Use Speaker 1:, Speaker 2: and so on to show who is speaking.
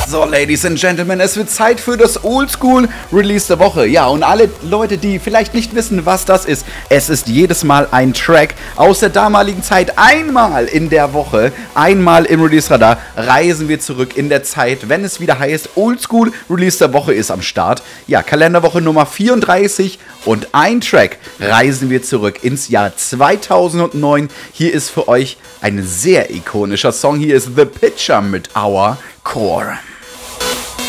Speaker 1: So, Ladies and Gentlemen, es wird Zeit für das Oldschool Release der Woche. Ja, und alle Leute, die vielleicht nicht wissen, was das ist, es ist jedes Mal ein Track aus der damaligen Zeit. Einmal in der Woche, einmal im Release-Radar reisen wir zurück in der Zeit, wenn es wieder heißt, Oldschool Release der Woche ist am Start. Ja, Kalenderwoche Nummer 34 und ein Track reisen wir zurück ins Jahr 2009. Hier ist für euch ein sehr ikonischer Song. Hier ist The Pitcher mit Our Core.